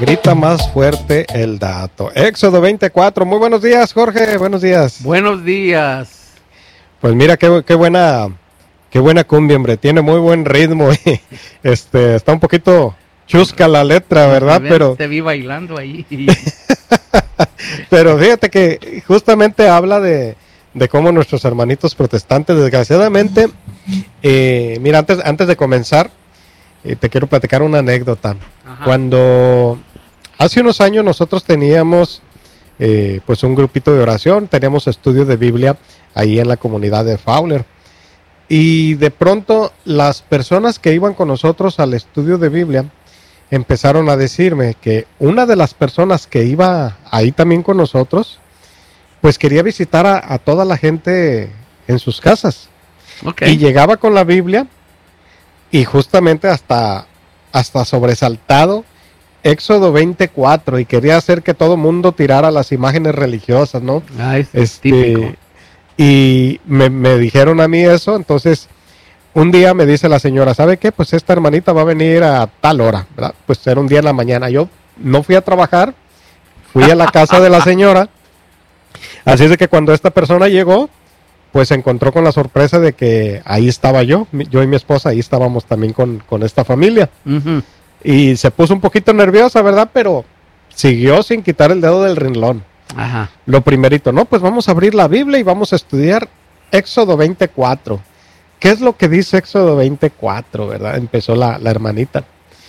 Grita más fuerte el dato. Éxodo 24. Muy buenos días, Jorge. Buenos días. Buenos días. Pues mira qué buena cumbia, hombre. Tiene muy buen ritmo. Está un poquito chusca la letra, ¿verdad? Pero te vi bailando ahí. Pero fíjate que justamente habla de cómo nuestros hermanitos protestantes, desgraciadamente, mira, antes de comenzar, te quiero platicar una anécdota. Ajá. Cuando hace unos años nosotros teníamos pues un grupito de oración, teníamos estudio de Biblia ahí en la comunidad de Fowler. Y de pronto las personas que iban con nosotros al estudio de Biblia empezaron a decirme que una de las personas que iba ahí también con nosotros, pues quería visitar a toda la gente en sus casas. Okay. Y llegaba con la Biblia y justamente hasta sobresaltado Éxodo 24 y quería hacer que todo mundo tirara las imágenes religiosas, ¿no? Es típico. Y me dijeron a mí eso, entonces un día me dice la señora, ¿sabe qué? Pues esta hermanita va a venir a tal hora, ¿verdad? Pues era un día en la mañana. Yo no fui a trabajar, fui a la casa de la señora. Así es de que cuando esta persona llegó, pues se encontró con la sorpresa de que ahí estaba yo y mi esposa, ahí estábamos también con esta familia. Uh-huh. Y se puso un poquito nerviosa, ¿verdad? Pero siguió sin quitar el dedo del renglón. Ajá. Lo primerito, no, pues vamos a abrir la Biblia y vamos a estudiar Éxodo 24. ¿Qué es lo que dice Éxodo 24, verdad? Empezó la hermanita.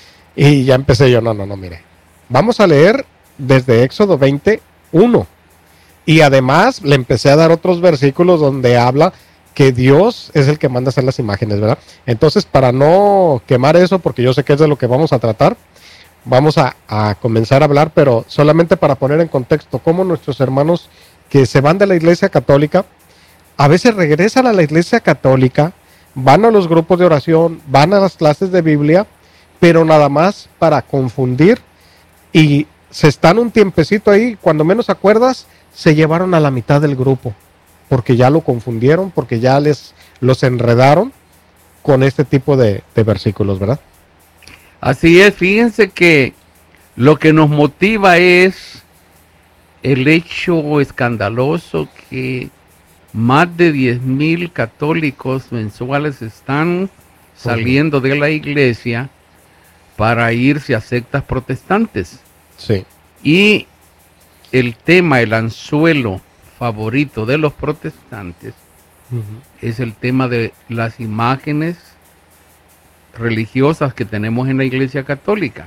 Y ya empecé yo, no, mire. Vamos a leer desde Éxodo 21. Y además le empecé a dar otros versículos donde habla que Dios es el que manda hacer las imágenes, ¿verdad? Entonces, para no quemar eso, porque yo sé que es de lo que vamos a tratar, vamos a comenzar a hablar, pero solamente para poner en contexto cómo nuestros hermanos que se van de la Iglesia Católica, a veces regresan a la Iglesia Católica, van a los grupos de oración, van a las clases de Biblia, pero nada más para confundir y se están un tiempecito ahí, cuando menos acuerdas, se llevaron a la mitad del grupo, porque ya lo confundieron, porque ya los enredaron con este tipo de versículos, ¿verdad? Así es, fíjense que lo que nos motiva es el hecho escandaloso que más de 10,000 católicos mensuales están saliendo de la iglesia para irse a sectas protestantes. Sí. Y el tema, el anzuelo favorito de los protestantes es el tema de las imágenes religiosas que tenemos en la Iglesia Católica.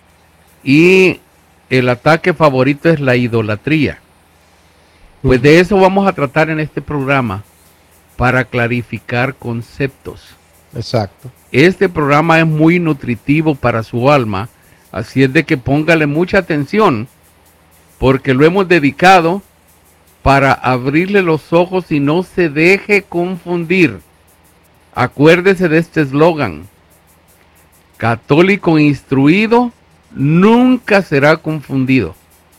Y el ataque favorito es la idolatría. Pues de eso vamos a tratar en este programa para clarificar conceptos. Exacto. Este programa es muy nutritivo para su alma, así es de que póngale mucha atención, porque lo hemos dedicado para abrirle los ojos y no se deje confundir. Acuérdese de este eslogan: católico instruido nunca será confundido.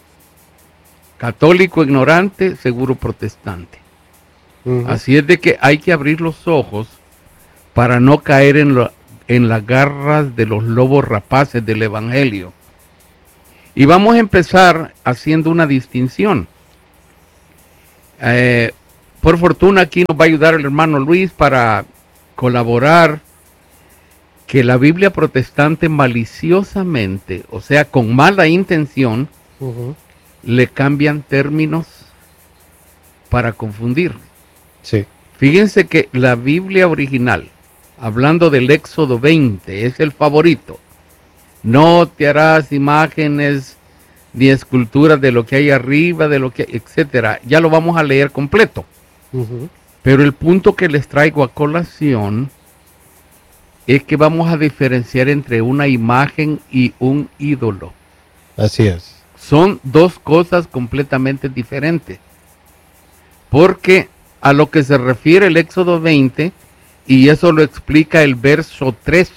Católico ignorante, seguro protestante. Uh-huh. Así es de que hay que abrir los ojos para no caer en las garras de los lobos rapaces del evangelio. Y vamos a empezar haciendo una distinción. Por fortuna aquí nos va a ayudar el hermano Luis para colaborar, que la Biblia protestante maliciosamente, o sea, con mala intención, le cambian términos para confundir. Sí. Fíjense que la Biblia original, hablando del Éxodo 20, es el favorito. No te harás imágenes ni esculturas de lo que hay arriba, de lo que, etcétera. Ya lo vamos a leer completo. Uh-huh. Pero el punto que les traigo a colación es que vamos a diferenciar entre una imagen y un ídolo. Así es. Son dos cosas completamente diferentes. Porque a lo que se refiere el Éxodo 20, y eso lo explica el verso 3,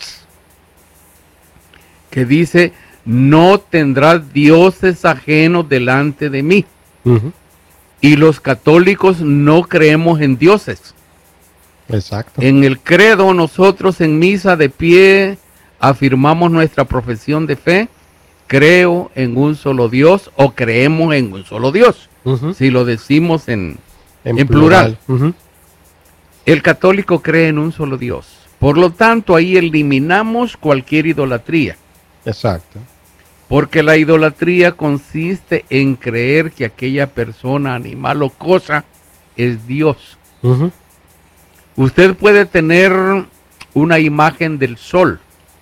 que dice: no tendrás dioses ajenos delante de mí. Uh-huh. Y los católicos no creemos en dioses. Exacto. En el credo, nosotros en misa de pie afirmamos nuestra profesión de fe, creo en un solo Dios o creemos en un solo Dios, si lo decimos en plural. El católico cree en un solo Dios. Por lo tanto, ahí eliminamos cualquier idolatría. Exacto. Porque la idolatría consiste en creer que aquella persona, animal o cosa es Dios. Usted puede tener una imagen del sol,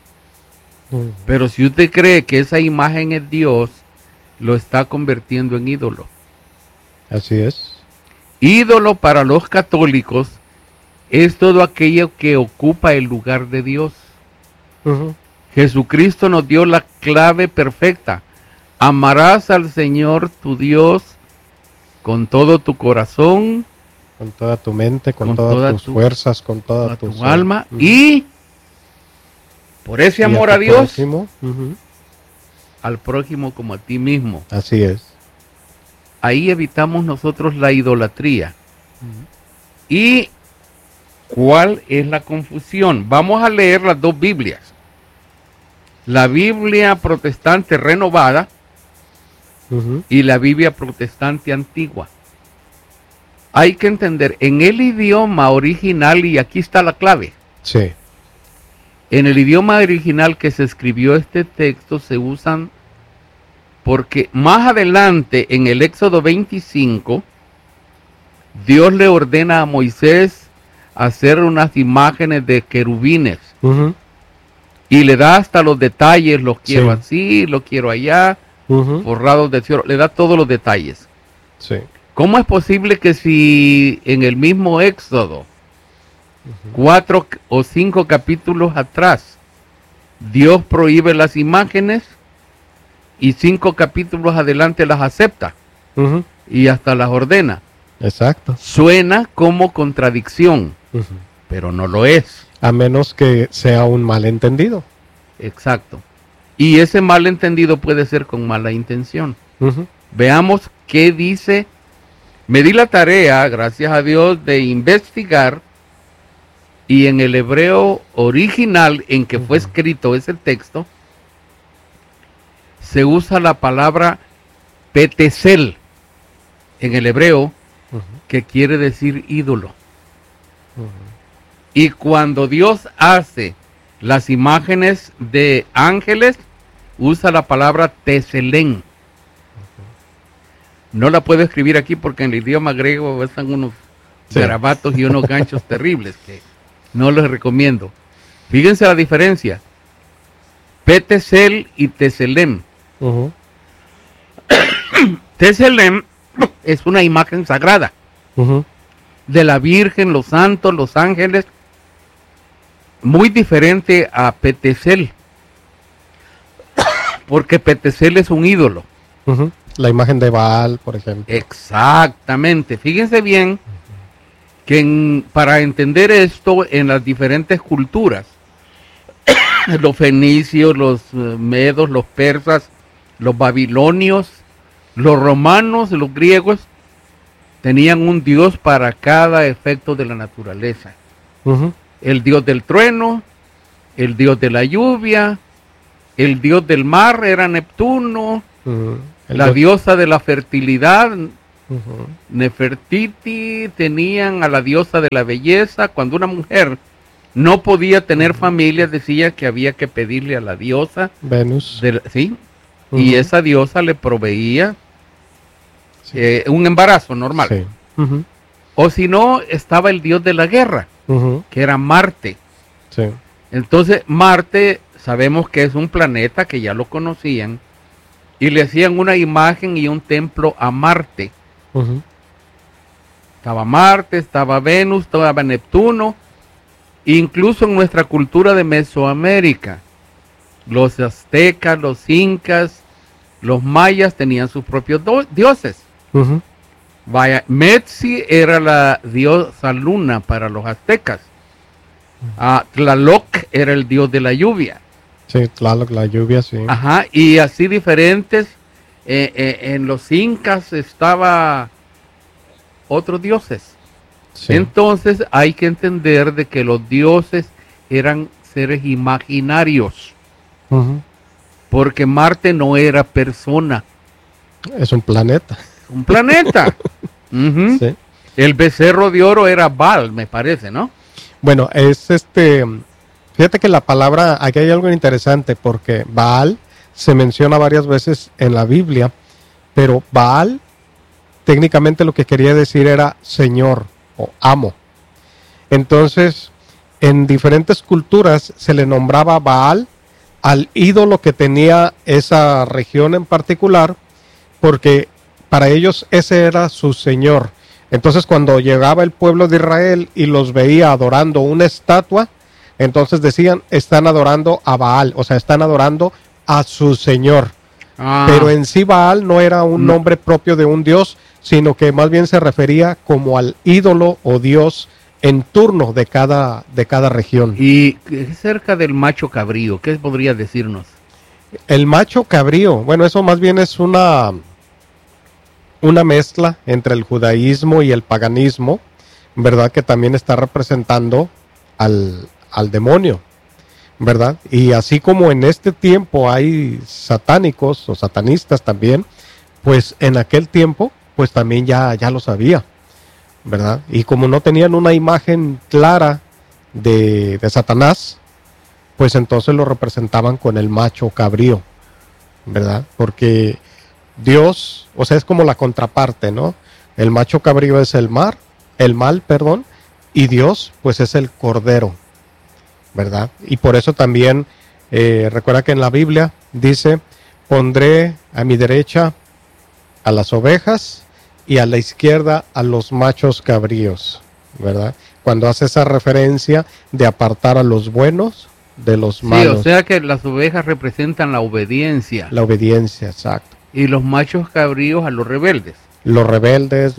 pero si usted cree que esa imagen es Dios, lo está convirtiendo en ídolo. Así es. Ídolo para los católicos es todo aquello que ocupa el lugar de Dios. Jesucristo nos dio la clave perfecta. Amarás al Señor tu Dios con todo tu corazón, con toda tu mente, con todas tus fuerzas, con toda tu alma, y por ese amor a Dios, próximo, al prójimo como a ti mismo. Así es. Ahí evitamos nosotros la idolatría. ¿Y cuál es la confusión? Vamos a leer las dos Biblias. La Biblia protestante renovada y la Biblia protestante antigua. Hay que entender, en el idioma original, y aquí está la clave. Sí. En el idioma original que se escribió este texto se usan, porque más adelante en el Éxodo 25, Dios le ordena a Moisés hacer unas imágenes de querubines. Y le da hasta los detalles, los quiero así, los quiero allá, forrados de oro, le da todos los detalles. Sí. ¿Cómo es posible que si en el mismo Éxodo, 4 o 5 capítulos atrás, Dios prohíbe las imágenes y 5 capítulos adelante las acepta y hasta las ordena? Exacto. Suena como contradicción, pero no lo es. A menos que sea un malentendido. Exacto. Y ese malentendido puede ser con mala intención. Veamos qué dice. Me di la tarea, gracias a Dios, de investigar, y en el hebreo original en que fue escrito ese texto, se usa la palabra petesel en el hebreo, que quiere decir ídolo. Y cuando Dios hace las imágenes de ángeles, usa la palabra teselén. No la puedo escribir aquí porque en el idioma griego están unos garabatos y unos ganchos terribles que no les recomiendo. Fíjense la diferencia. Petesel y teselem. Teselem es una imagen sagrada de la Virgen, los santos, los ángeles, muy diferente a Petesel, porque Petesel es un ídolo. La imagen de Baal, por ejemplo. Exactamente. Fíjense bien que para entender esto en las diferentes culturas, los fenicios, los medos, los persas, los babilonios, los romanos, los griegos, tenían un dios para cada efecto de la naturaleza. El dios del trueno, el dios de la lluvia, el dios del mar era Neptuno, la diosa de la fertilidad, Nefertiti, tenían a la diosa de la belleza. Cuando una mujer no podía tener familia, decía que había que pedirle a la diosa Venus. Y esa diosa le proveía un embarazo normal. O si no, estaba el dios de la guerra, que era Marte. Entonces Marte, sabemos que es un planeta que ya lo conocían, y le hacían una imagen y un templo a Marte. Estaba Marte, estaba Venus, estaba Neptuno. Incluso en nuestra cultura de Mesoamérica, los aztecas, los incas, los mayas tenían sus propios dioses. Vaya, Metzi era la diosa luna para los aztecas. Tlaloc era el dios de la lluvia. Sí, Tlaloc, la lluvia, sí. Ajá, y así diferentes. En los incas estaba otros dioses. Sí. Entonces hay que entender de que los dioses eran seres imaginarios. porque Marte no era persona, Es un planeta. un planeta. Ujú. Sí. El becerro de oro era Baal, me parece, ¿no? Bueno, fíjate que la palabra, aquí hay algo interesante porque Baal se menciona varias veces en la Biblia, pero Baal técnicamente lo que quería decir era señor o amo. Entonces, en diferentes culturas se le nombraba Baal al ídolo que tenía esa región en particular, porque para ellos ese era su señor. Entonces, cuando llegaba el pueblo de Israel y los veía adorando una estatua, entonces decían, están adorando a Baal, o sea, están adorando a su señor. Pero en sí Baal no era un nombre propio de un dios, sino que más bien se refería como al ídolo o dios en turno de cada región. Y cerca del macho cabrío, ¿qué podría decirnos? El macho cabrío, bueno, eso más bien es una mezcla entre el judaísmo y el paganismo, ¿verdad? Que también está representando al demonio, ¿verdad? Y así como en este tiempo hay satánicos o satanistas también, pues en aquel tiempo, pues también ya lo sabía, ¿verdad? Y como no tenían una imagen clara de Satanás, pues entonces lo representaban con el macho cabrío, ¿verdad? Porque Dios, o sea, es como la contraparte, ¿no? El macho cabrío es el mal, perdón, y Dios, pues es el cordero, ¿verdad? Y por eso también, recuerda que en la Biblia dice, pondré a mi derecha a las ovejas y a la izquierda a los machos cabríos, ¿verdad? Cuando hace esa referencia de apartar a los buenos de los malos. Sí, o sea que las ovejas representan la obediencia. La obediencia, exacto. Y los machos cabríos a los rebeldes. Los rebeldes,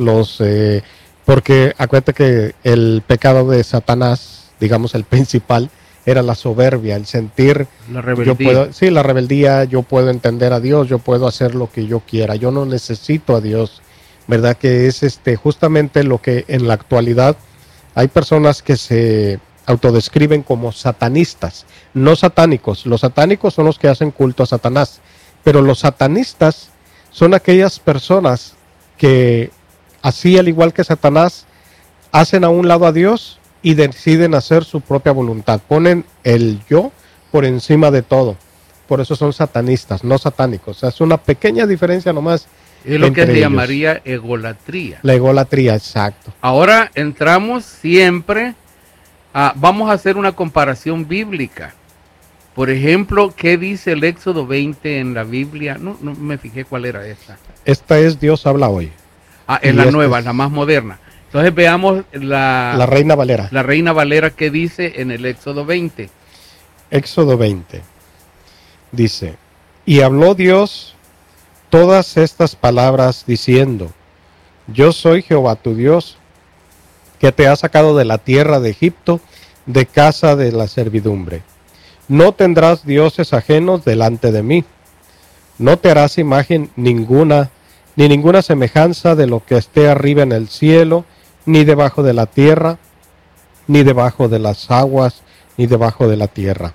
porque acuérdate que el pecado de Satanás, digamos el principal, era la soberbia, el sentir, la rebeldía. La rebeldía, yo puedo entender a Dios, yo puedo hacer lo que yo quiera, yo no necesito a Dios, ¿verdad? Que es justamente lo que en la actualidad hay personas que se autodescriben como satanistas, no satánicos. Los satánicos son los que hacen culto a Satanás, pero los satanistas son aquellas personas que, así al igual que Satanás, hacen a un lado a Dios y deciden hacer su propia voluntad. Ponen el yo por encima de todo. Por eso son satanistas, no satánicos. O sea, es una pequeña diferencia nomás. Es lo que se llamaría egolatría. La egolatría, exacto. Ahora entramos siempre vamos a hacer una comparación bíblica. Por ejemplo, ¿qué dice el Éxodo 20 en la Biblia? No me fijé cuál era esta. Esta es Dios habla hoy. Es la nueva, la más moderna. Entonces veamos la Reina Valera. La Reina Valera, ¿qué dice en el Éxodo 20? Éxodo 20. Dice, y habló Dios todas estas palabras diciendo, yo soy Jehová tu Dios, que te ha sacado de la tierra de Egipto, de casa de la servidumbre. No tendrás dioses ajenos delante de mí. No te harás imagen ninguna, ni ninguna semejanza de lo que esté arriba en el cielo, ni debajo de la tierra, ni debajo de las aguas, ni debajo de la tierra.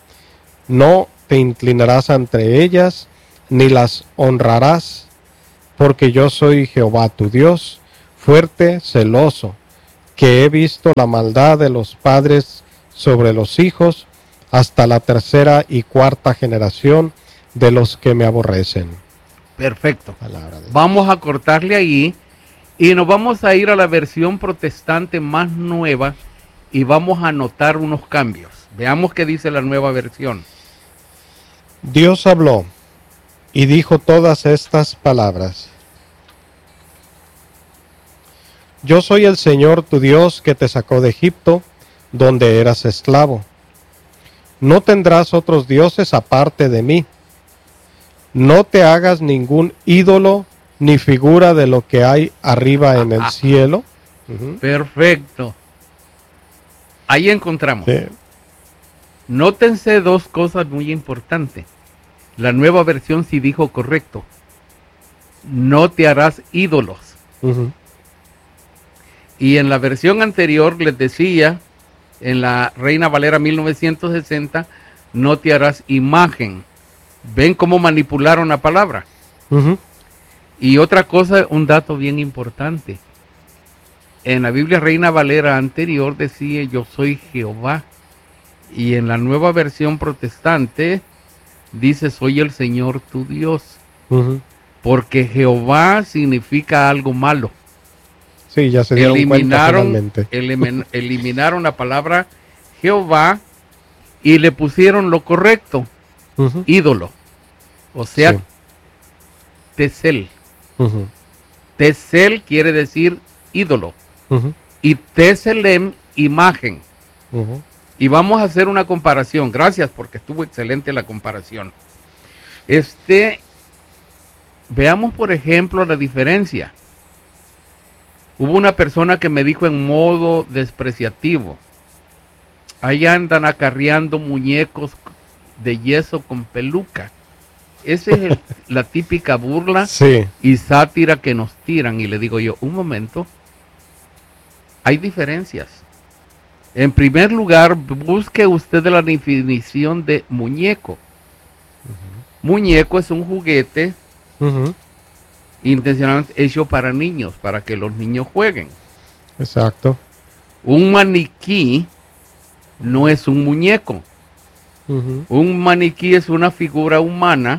No te inclinarás ante ellas, ni las honrarás, porque yo soy Jehová tu Dios, fuerte, celoso, que he visto la maldad de los padres sobre los hijos, hasta la tercera y cuarta generación de los que me aborrecen. Perfecto. Vamos a cortarle ahí y nos vamos a ir a la versión protestante más nueva y vamos a notar unos cambios. Veamos qué dice la nueva versión. Dios habló y dijo todas estas palabras. Yo soy el Señor tu Dios que te sacó de Egipto, donde eras esclavo. No tendrás otros dioses aparte de mí. No te hagas ningún ídolo ni figura de lo que hay arriba en el cielo. Perfecto. Ahí encontramos. Sí. Nótense dos cosas muy importantes. La nueva versión sí dijo correcto. No te harás ídolos. Y en la versión anterior les decía, en la Reina Valera 1960, no te harás imagen ¿Ven cómo manipularon la palabra? Ujú. Y otra cosa, un dato bien importante. En la Biblia Reina Valera anterior decía yo soy Jehová. Y en la nueva versión protestante dice soy el Señor tu Dios. Ujú. Porque Jehová significa algo malo. Sí, ya se dieron cuenta finalmente. Eliminaron la palabra Jehová y le pusieron lo correcto, Ujú. ídolo. O sea, Sí. Tesel. Ujú. Tesel quiere decir ídolo. Ujú. Y Teselem, imagen. Ujú. Y vamos a hacer una comparación. Gracias, porque estuvo excelente la comparación. Veamos, por ejemplo, la diferencia. Hubo una persona que me dijo en modo despreciativo: ahí andan acarreando muñecos de yeso con peluca. Esa es la típica burla Sí. y sátira que nos tiran. Y le digo yo, un momento, hay diferencias. En primer lugar, busque usted la definición de muñeco. Muñeco es un juguete Ujú. intencionalmente hecho para niños, para que los niños jueguen. Exacto. Un maniquí no es un muñeco. Ujú. Un maniquí es una figura humana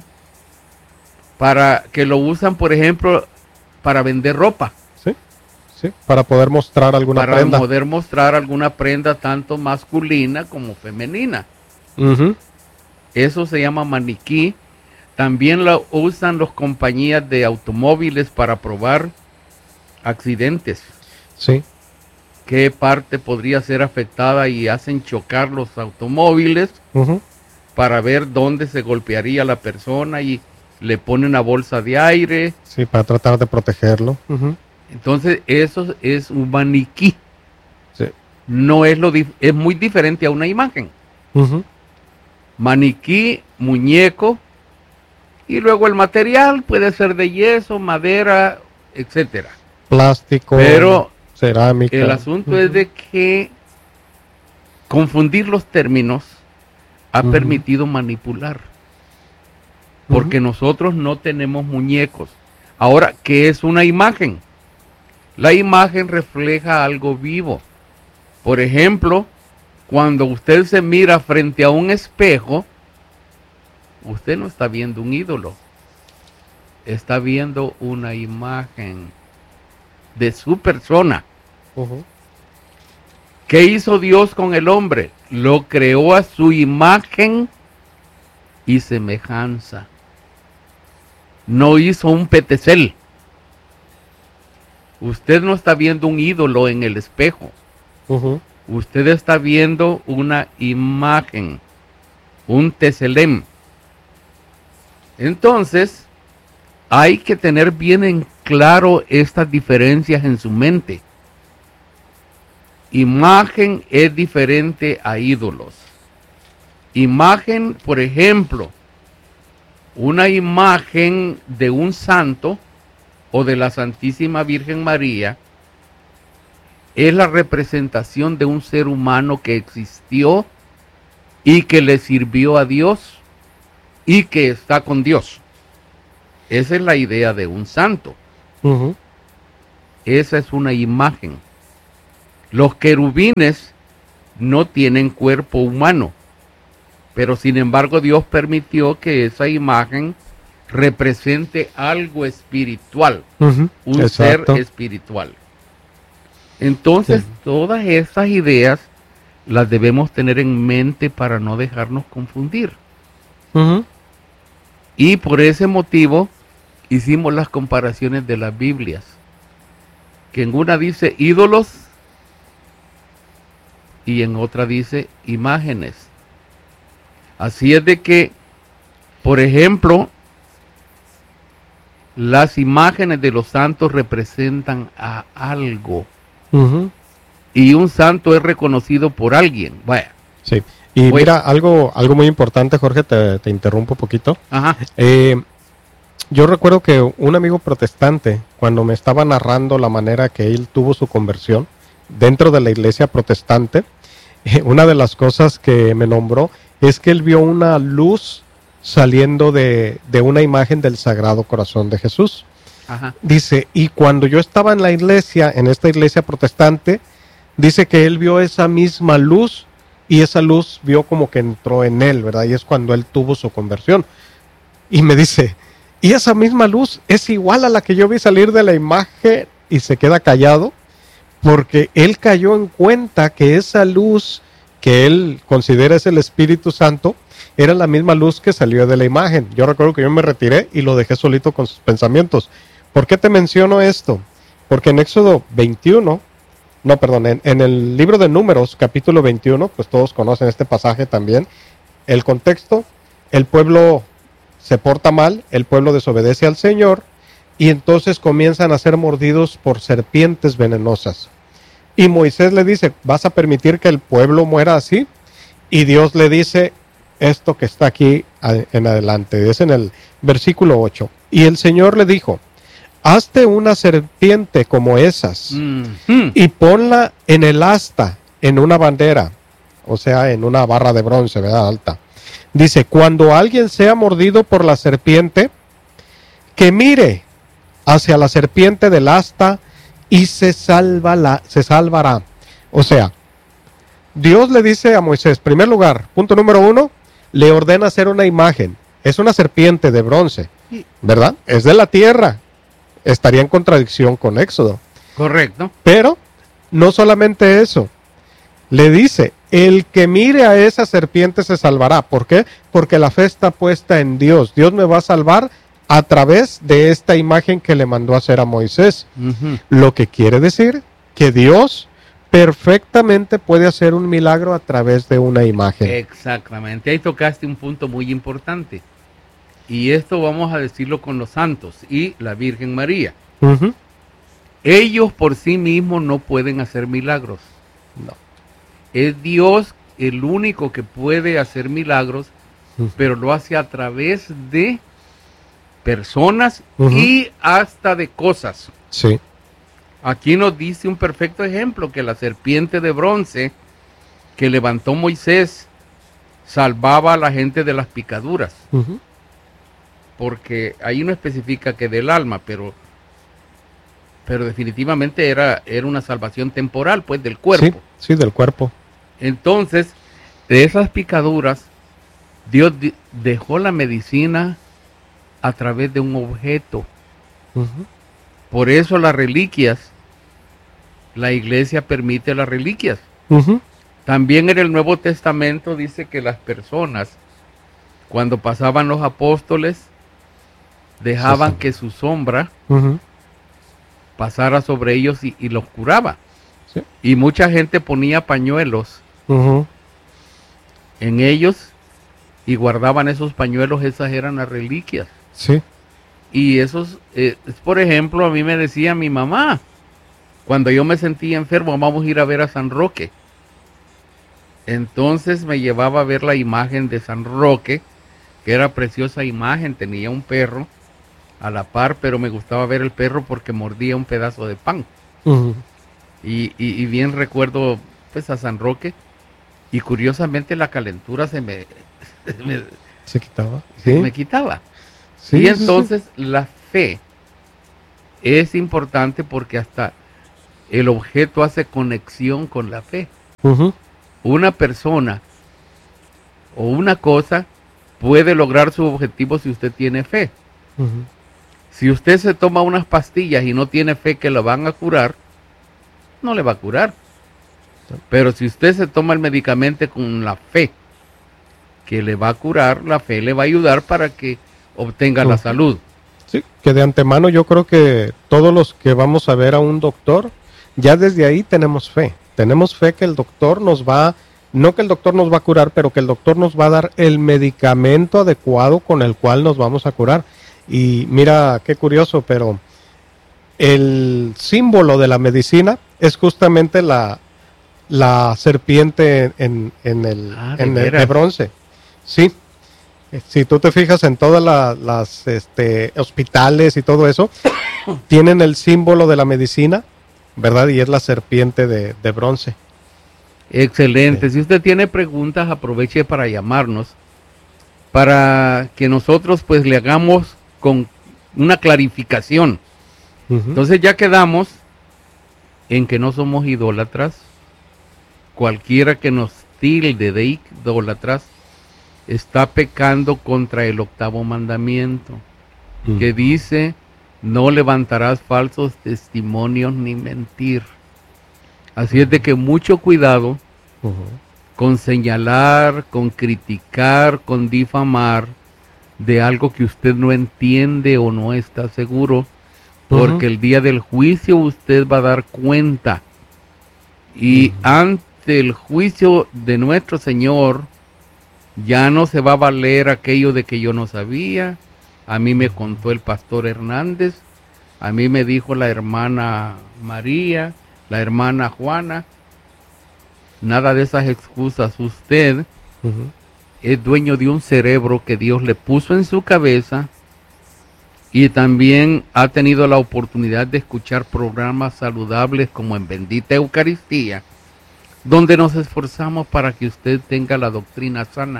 para que lo usan, por ejemplo, para vender ropa. Sí. Sí. Para poder mostrar alguna Para prenda. poder mostrar alguna prenda tanto masculina como femenina. Ujú. Eso se llama maniquí. También lo usan las compañías de automóviles para probar accidentes. Sí. ¿Qué parte podría ser afectada? Y hacen chocar los automóviles Ujú. para ver dónde se golpearía la persona y le ponen una bolsa de aire. Sí, para tratar de protegerlo. Ujú. Entonces eso es un maniquí. Sí. No es es muy diferente a una imagen. Ujú. Maniquí, muñeco, y luego el material puede ser de yeso, madera, etcétera. Plástico, Pero cerámica. el asunto Ujú. es de que confundir los términos ha Ujú. permitido manipular. Porque nosotros no tenemos muñecos. Ahora, ¿qué es una imagen? La imagen refleja algo vivo. Por ejemplo, cuando usted se mira frente a un espejo, usted no está viendo un ídolo. Está viendo una imagen de su persona. Ujú. ¿Qué hizo Dios con el hombre? Lo creó a su imagen y semejanza. No hizo un petecel. Usted no está viendo un ídolo en el espejo. Ujú. Usted está viendo una imagen, un teselem. Entonces, hay que tener bien en claro estas diferencias en su mente. Imagen es diferente a ídolos. Imagen, por ejemplo, una imagen de un santo o de la Santísima Virgen María es la representación de un ser humano que existió y que le sirvió a Dios y que está con Dios. Esa es la idea de un santo. Ujú. Esa es una imagen. Los querubines no tienen cuerpo humano, pero sin embargo Dios permitió que esa imagen represente algo espiritual, Ujú. un Exacto. ser espiritual. Entonces, Sí. todas esas ideas las debemos tener en mente para no dejarnos confundir. Ujú. Y por ese motivo hicimos las comparaciones de las Biblias, que en una dice ídolos y en otra dice imágenes. Así es de que, por ejemplo, las imágenes de los santos representan a algo. Ujú. Y un santo es reconocido por alguien. Vaya. Sí. Y Pues- mira, algo muy importante, Jorge, te interrumpo un poquito. Ajá. Yo recuerdo que un amigo protestante, cuando me estaba narrando la manera que él tuvo su conversión dentro de la iglesia protestante, una de las cosas que me nombró es que él vio una luz saliendo de una imagen del Sagrado Corazón de Jesús. Ajá. Dice, y cuando yo estaba en la iglesia, en esta iglesia protestante, dice que él vio esa misma luz y esa luz vio como que entró en él, ¿verdad? Y es cuando él tuvo su conversión. Y me dice, y esa misma luz es igual a la que yo vi salir de la imagen, y se queda callado porque él cayó en cuenta que esa luz que él considera es el Espíritu Santo era la misma luz que salió de la imagen. Yo recuerdo que yo me retiré y lo dejé solito con sus pensamientos. ¿Por qué te menciono esto? Porque en Éxodo 21, no, perdón, en el libro de Números, capítulo 21, pues todos conocen este pasaje también. El contexto, el pueblo se porta mal, el pueblo desobedece al Señor y entonces comienzan a ser mordidos por serpientes venenosas. Y Moisés le dice, ¿vas a permitir que el pueblo muera así? Y Dios le dice esto que está aquí en adelante, es en el versículo 8. Y el Señor le dijo, hazte una serpiente como esas y ponla en el asta, en una bandera, o sea, en una barra de bronce, ¿verdad? Alta. Dice, cuando alguien sea mordido por la serpiente, que mire hacia la serpiente del asta y se salvará. O sea, Dios le dice a Moisés, primer lugar, punto número 1, le ordena hacer una imagen. Es una serpiente de bronce, ¿verdad? Es de la tierra. Estaría en contradicción con Éxodo. Correcto. Pero no solamente eso. Le dice, el que mire a esa serpiente se salvará. ¿Por qué? Porque la fe está puesta en Dios. Dios me va a salvar a través de esta imagen que le mandó a hacer a Moisés. Lo que quiere decir que Dios perfectamente puede hacer un milagro a través de una imagen. Exactamente. Ahí tocaste un punto muy importante. Y esto vamos a decirlo con los santos y la Virgen María. Ellos por sí mismos no pueden hacer milagros. No. Es Dios el único que puede hacer milagros, pero lo hace a través de personas y hasta de cosas. Sí. Aquí nos dice un perfecto ejemplo que la serpiente de bronce que levantó Moisés salvaba a la gente de las picaduras. Porque ahí no especifica que del alma, pero definitivamente era una salvación temporal, pues, del cuerpo. Sí, del cuerpo. Entonces, de esas picaduras, Dios dejó la medicina a través de un objeto. Por eso las reliquias, la iglesia permite las reliquias. También en el Nuevo Testamento dice que las personas, cuando pasaban los apóstoles, dejaban que su sombra pasara sobre ellos y los curaba. Sí. Y mucha gente ponía pañuelos en ellos y guardaban esos pañuelos, esas eran las reliquias. Sí. Y esos, por ejemplo, a mí me decía mi mamá, cuando yo me sentía enfermo, vamos a ir a ver a San Roque. Entonces me llevaba a ver la imagen de San Roque, que era preciosa imagen, tenía un perro a la par, pero me gustaba ver el perro porque mordía un pedazo de pan. Y bien recuerdo pues a San Roque, y curiosamente la calentura se quitaba. Se me quitaba. Sí, y entonces la fe es importante porque hasta el objeto hace conexión con la fe. Una persona o una cosa puede lograr su objetivo si usted tiene fe. Si usted se toma unas pastillas y no tiene fe que la van a curar, no le va a curar. Pero si usted se toma el medicamento con la fe que le va a curar, la fe le va a ayudar para que obtenga la salud. Sí, que de antemano yo creo que todos los que vamos a ver a un doctor, ya desde ahí tenemos fe. Tenemos fe que el doctor nos va, no que el doctor nos va a curar, pero que el doctor nos va a dar el medicamento adecuado con el cual nos vamos a curar. Y mira, qué curioso, pero el símbolo de la medicina es justamente la serpiente en el de bronce. Sí. Si tú te fijas en todas las hospitales y todo eso, tienen el símbolo de la medicina, ¿verdad? Y es la serpiente de bronce. Excelente. Sí. Si usted tiene preguntas, aproveche para llamarnos para que nosotros pues le hagamos con una clarificación. Entonces ya quedamos en que no somos idólatras. Cualquiera que nos tilde de idólatras está pecando contra el 8º mandamiento, que dice: no levantarás falsos testimonios ni mentir. Así es de que mucho cuidado con señalar, con criticar, con difamar de algo que usted no entiende o no está seguro, porque el día del juicio usted va a dar cuenta. Y ante el juicio de nuestro Señor, ya no se va a valer aquello de que yo no sabía. A mí me contó el pastor Hernández, a mí me dijo la hermana María, la hermana Juana. Nada de esas excusas. Usted es dueño de un cerebro que Dios le puso en su cabeza, y también ha tenido la oportunidad de escuchar programas saludables como en Bendita Eucaristía, donde nos esforzamos para que usted tenga la doctrina sana.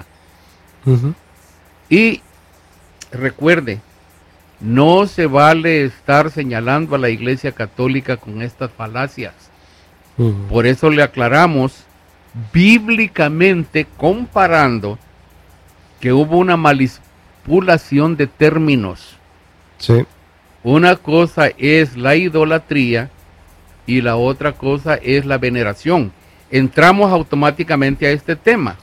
Y recuerde, no se vale estar señalando a la Iglesia Católica con estas falacias. Por eso le aclaramos bíblicamente, comparando, que hubo una manipulación de términos. Sí. Una cosa es la idolatría y la otra cosa es la veneración. Entramos automáticamente a este tema.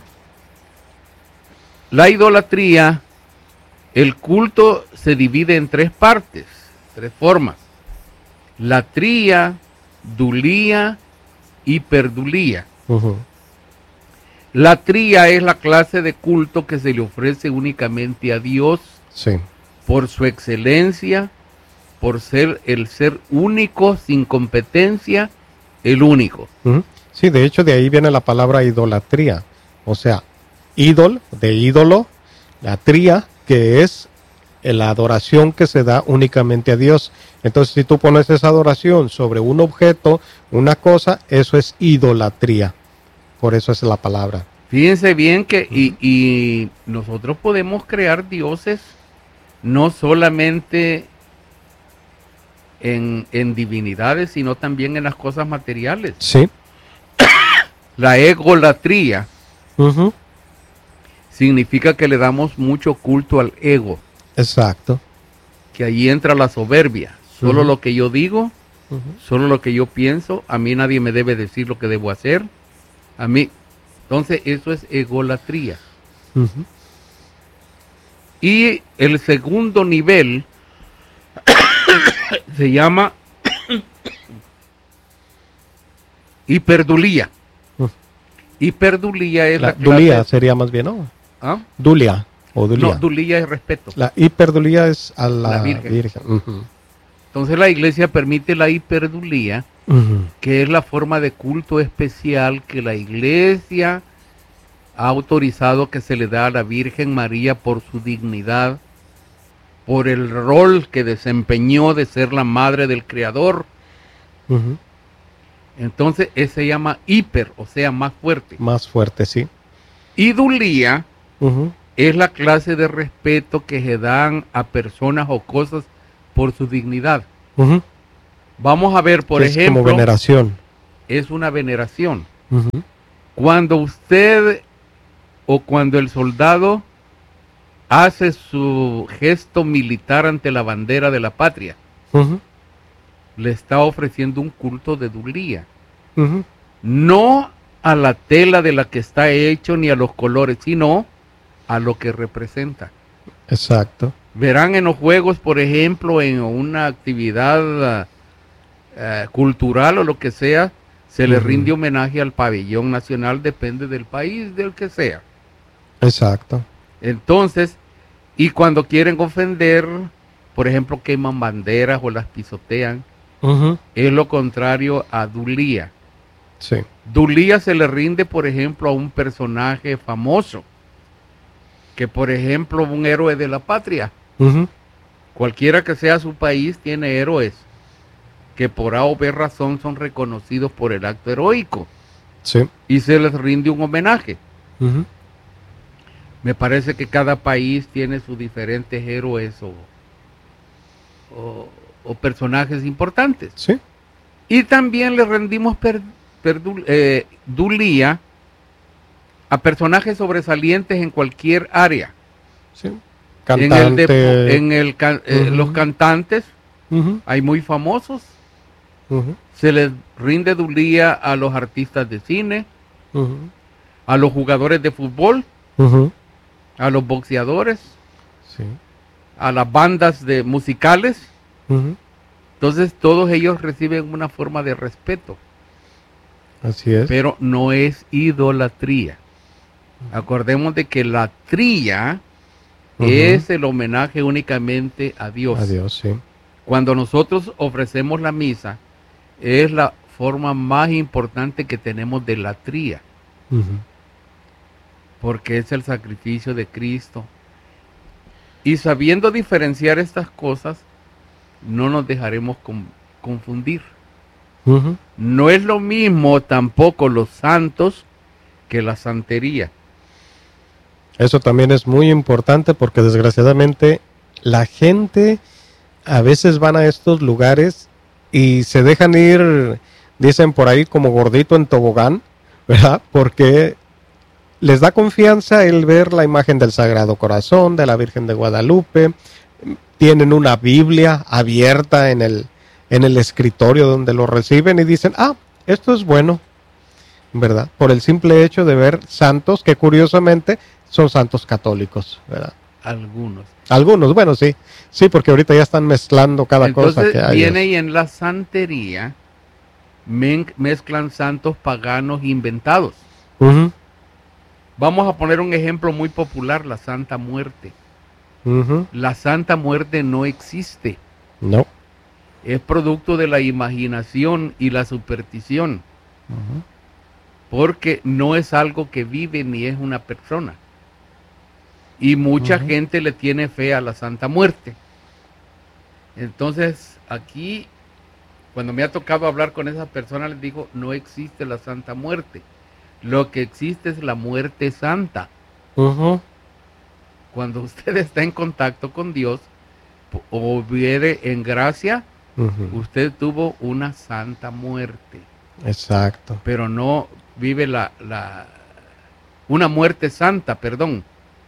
La idolatría, el culto se divide en 3 partes, 3 formas: latría, dulía y perdulía. Latría es la clase de culto que se le ofrece únicamente a Dios, por su excelencia, por ser el ser único, sin competencia, el único. Sí, de hecho de ahí viene la palabra idolatría, o sea, de ídolo, latría, que es la adoración que se da únicamente a Dios. Entonces, si tú pones esa adoración sobre un objeto, una cosa, eso es idolatría. Por eso es la palabra. Fíjense bien que y nosotros podemos crear dioses no solamente en divinidades, sino también en las cosas materiales. Sí. La egolatría significa que le damos mucho culto al ego. Exacto. Que ahí entra la soberbia. Solo lo que yo digo, solo lo que yo pienso, a mí nadie me debe decir lo que debo hacer. A mí. Entonces eso es egolatría. Y el segundo nivel se llama hiperdulía. Hiperdulía es la clase... Dulía sería más bien, ¿no? ¿Ah? Dulia o dulía. No, dulía es respeto. La hiperdulía es a la Virgen. Entonces la iglesia permite la hiperdulía, que es la forma de culto especial que la iglesia ha autorizado que se le da a la Virgen María por su dignidad, por el rol que desempeñó de ser la madre del Creador. Entonces ese se llama hiper, o sea, más fuerte. Más fuerte, sí. Idulía es la clase de respeto que se dan a personas o cosas por su dignidad. Vamos a ver, por ejemplo... Es como veneración. Es una veneración. Cuando usted o cuando el soldado hace su gesto militar ante la bandera de la patria, le está ofreciendo un culto de dulía. No a la tela de la que está hecho ni a los colores, sino a lo que representa. Exacto. Verán en los juegos, por ejemplo, en una actividad cultural o lo que sea, se le rinde homenaje al pabellón nacional, depende del país del que sea. Exacto. Entonces, y cuando quieren ofender, por ejemplo, queman banderas o las pisotean, es lo contrario a dulía. Sí. Dulía se le rinde, por ejemplo, a un personaje famoso, que por ejemplo, un héroe de la patria. Cualquiera que sea su país tiene héroes que por A o B razón son reconocidos por el acto heroico. Sí. Y se les rinde un homenaje. Me parece que cada país tiene sus diferentes héroes o personajes importantes. Sí. Y también le rendimos dulía a personajes sobresalientes en cualquier área. Sí. Cantante. Los cantantes, Uh-huh. hay muy famosos. Uh-huh. Se les rinde dulía a los artistas de cine, Uh-huh. a los jugadores de fútbol, Uh-huh. a los boxeadores, Sí. a las bandas musicales. Uh-huh. Entonces todos ellos reciben una forma de respeto, Así es. pero no es idolatría. Acordemos de que la tría Uh-huh. es el homenaje únicamente a Dios. A Dios, sí. Cuando nosotros ofrecemos la misa, es la forma más importante que tenemos de la tría, Uh-huh. porque es el sacrificio de Cristo. Y sabiendo diferenciar estas cosas, no nos dejaremos confundir. Uh-huh. No es lo mismo tampoco los santos que la santería. Eso también es muy importante porque desgraciadamente la gente a veces van a estos lugares y se dejan ir, dicen por ahí, como gordito en tobogán, ¿verdad? Porque les da confianza el ver la imagen del Sagrado Corazón, de la Virgen de Guadalupe, tienen una Biblia abierta en el escritorio donde lo reciben y dicen, esto es bueno, ¿verdad? Por el simple hecho de ver santos que curiosamente son santos católicos, ¿verdad? Algunos, bueno, sí, porque ahorita ya están mezclando cada cosa que hay. Viene y en la santería mezclan santos paganos inventados. Uh-huh. Vamos a poner un ejemplo muy popular, la Santa Muerte. Uh-huh. La Santa Muerte no existe. No. Es producto de la imaginación y la superstición. Uh-huh. Porque no es algo que vive ni es una persona. Y mucha Uh-huh. gente le tiene fe a la Santa Muerte. Entonces, aquí, cuando me ha tocado hablar con esas personas, les digo, no existe la Santa Muerte. Lo que existe es la muerte santa. Uh-huh. Cuando usted está en contacto con Dios o viene en gracia, Uh-huh. usted tuvo una santa muerte. Exacto. Pero no vive una muerte santa, perdón.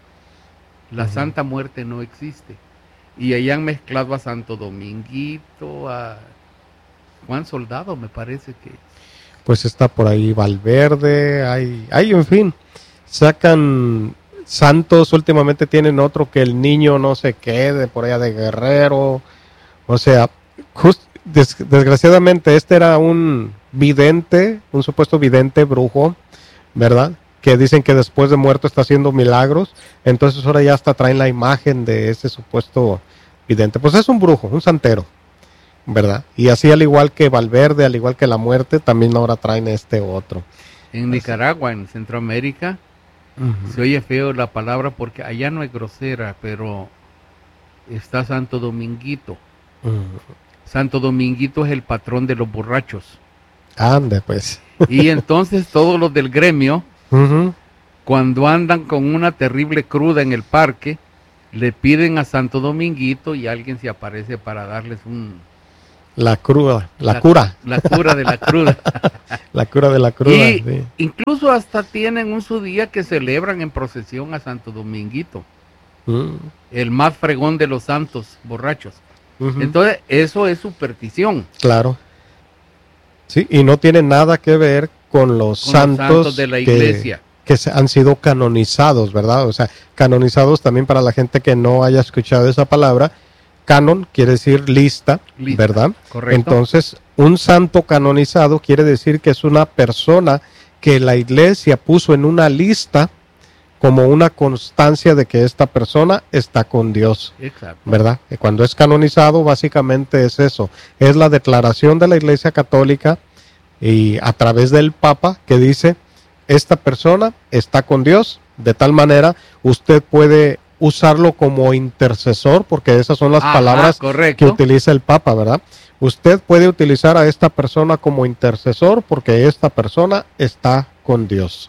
La Uh-huh. Santa Muerte no existe. Y ahí han mezclado a Santo Dominguito, a Juan Soldado, me parece que. Pues está por ahí Valverde, hay en fin, sacan santos, últimamente tienen otro que el niño no se quede por allá de Guerrero, o sea, desgraciadamente este era un vidente, un supuesto vidente brujo, ¿verdad? Que dicen que después de muerto está haciendo milagros, entonces ahora ya hasta traen la imagen de ese supuesto vidente, pues es un brujo, un santero, ¿verdad? Y así al igual que Valverde, al igual que la muerte, también ahora traen este otro. En Nicaragua, en Centroamérica, se oye feo la palabra porque allá no es grosera, pero está Santo Dominguito. Santo Dominguito es el patrón de los borrachos. Ande, pues. Y entonces todos los del gremio, cuando andan con una terrible cruda en el parque, le piden a Santo Dominguito y alguien se aparece para darles la cura de la cruda. La cura de la cruda. Y sí. Incluso hasta tienen un su día que celebran en procesión a Santo Dominguito. El más fregón de los santos borrachos. Entonces, eso es superstición. Claro. Sí, y no tiene nada que ver con los santos de la iglesia. Que han sido canonizados, ¿verdad? O sea, canonizados también para la gente que no haya escuchado esa palabra. Canon quiere decir lista, ¿verdad? Correcto. Entonces, un santo canonizado quiere decir que es una persona que la iglesia puso en una lista como una constancia de que esta persona está con Dios. Exacto. ¿Verdad? Y cuando es canonizado, básicamente es eso. Es la declaración de la Iglesia Católica y a través del Papa que dice, esta persona está con Dios, de tal manera usted puede usarlo como intercesor, porque esas son las palabras que utiliza el Papa, ¿verdad? Usted puede utilizar a esta persona como intercesor porque esta persona está con Dios.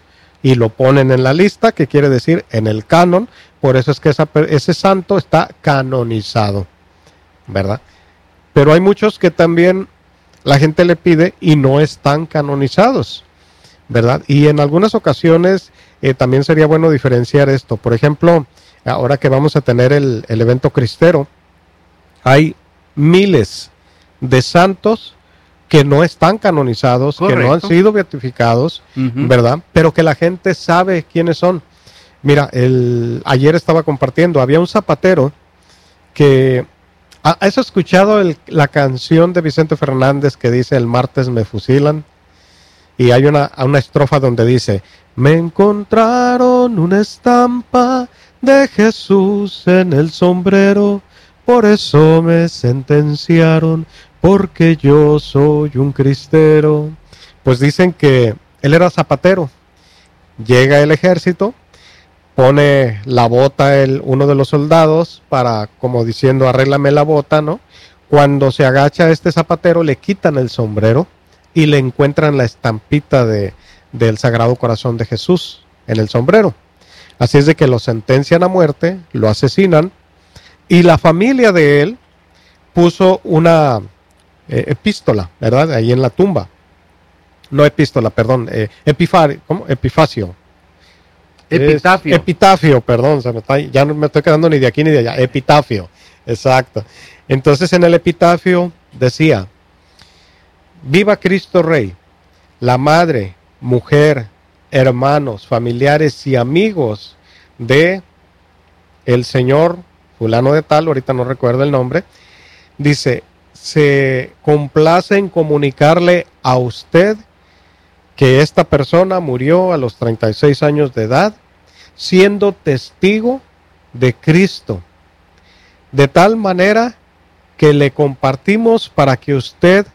y lo ponen en la lista, que quiere decir en el canon. Por eso es que ese santo está canonizado, ¿verdad? Pero hay muchos que también la gente le pide y no están canonizados, ¿verdad? Y en algunas ocasiones también sería bueno diferenciar esto. Por ejemplo, ahora que vamos a tener el evento cristero, hay miles de santos que no están canonizados, correcto, que no han sido beatificados, ¿verdad? Pero que la gente sabe quiénes son. Mira, ayer estaba compartiendo, había un zapatero que... ¿Has escuchado la canción de Vicente Fernández que dice "El martes me fusilan"? Y hay una estrofa donde dice: me encontraron una estampa de Jesús en el sombrero, por eso me sentenciaron, porque yo soy un cristero. Pues dicen que él era zapatero. Llega el ejército, pone la bota uno de los soldados para, como diciendo, arréglame la bota, ¿no? Cuando se agacha este zapatero, le quitan el sombrero y le encuentran la estampita del Sagrado Corazón de Jesús en el sombrero. Así es de que lo sentencian a muerte, lo asesinan, y la familia de él puso una epístola, ¿verdad? Ahí en la tumba. No epístola, perdón, Epifacio. Epitafio. Epitafio, perdón, ya no me estoy quedando ni de aquí ni de allá. Epitafio, exacto. Entonces en el epitafio decía: viva Cristo Rey, la madre, mujer, hermanos, familiares y amigos de el señor fulano de tal, ahorita no recuerdo el nombre, dice: se complace en comunicarle a usted que esta persona murió a los 36 años de edad, siendo testigo de Cristo, de tal manera que le compartimos para que usted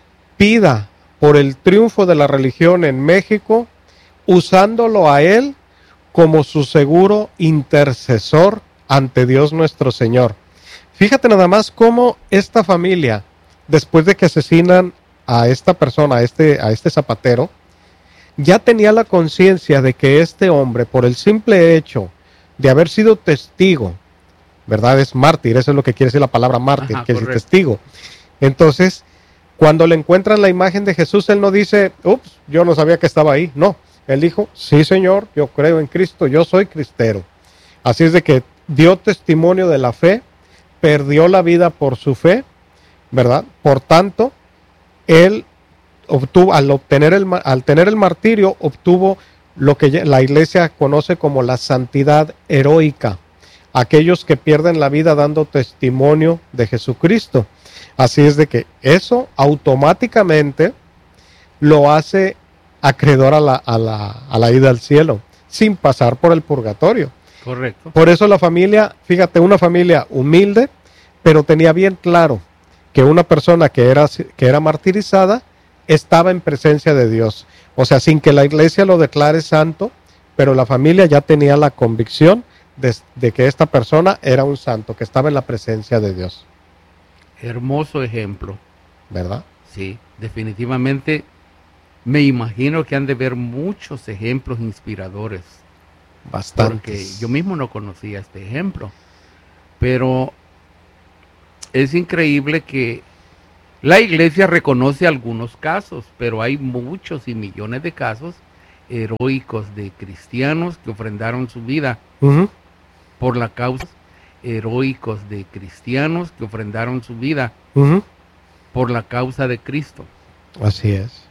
pida por el triunfo de la religión en México, usándolo a él como su seguro intercesor ante Dios nuestro Señor. Fíjate nada más cómo esta familia, después de que asesinan a esta persona, a este zapatero, ya tenía la conciencia de que este hombre, por el simple hecho de haber sido testigo, ¿verdad? Es mártir, eso es lo que quiere decir la palabra mártir, que es testigo. Entonces, cuando le encuentran la imagen de Jesús, él no dice: ups, yo no sabía que estaba ahí. No, él dijo: sí, Señor, yo creo en Cristo, yo soy cristero. Así es de que dio testimonio de la fe, perdió la vida por su fe, ¿verdad? Por tanto, él obtuvo, al tener el martirio, obtuvo lo que la iglesia conoce como la santidad heroica, aquellos que pierden la vida dando testimonio de Jesucristo. Así es de que eso automáticamente lo hace acreedor a la ida al cielo, sin pasar por el purgatorio. Correcto. Por eso la familia, fíjate, una familia humilde, pero tenía bien claro que una persona que era martirizada estaba en presencia de Dios. O sea, sin que la iglesia lo declare santo, pero la familia ya tenía la convicción de que esta persona era un santo, que estaba en la presencia de Dios. Hermoso ejemplo. ¿Verdad? Sí, definitivamente me imagino que han de ver muchos ejemplos inspiradores. Bastantes. Porque yo mismo no conocía este ejemplo. Pero es increíble que la iglesia reconoce algunos casos, pero hay muchos y millones de casos heroicos de cristianos que ofrendaron su vida por la causa, heroicos de cristianos que ofrendaron su vida por la causa de Cristo. Así es.